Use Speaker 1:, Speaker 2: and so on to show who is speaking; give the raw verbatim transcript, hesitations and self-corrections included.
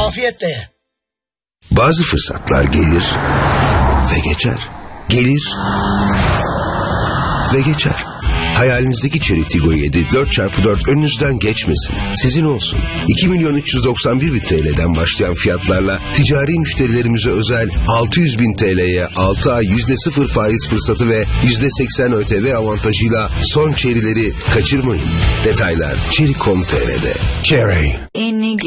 Speaker 1: afiyetle ye.
Speaker 2: Bazı fırsatlar gelir ve geçer. Gelir ve geçer. Hayalinizdeki Chery Tiggo yedi dört çarpı dört önünüzden geçmesin. Sizin olsun. iki milyon üç yüz doksan bir bin T L'den başlayan fiyatlarla ticari müşterilerimize özel altı yüz bin T L'ye altı ay yüzde sıfır faiz fırsatı ve yüzde seksen Ö T V avantajıyla son Chery'leri kaçırmayın. Detaylar chery nokta com nokta T R'de.
Speaker 3: Chery.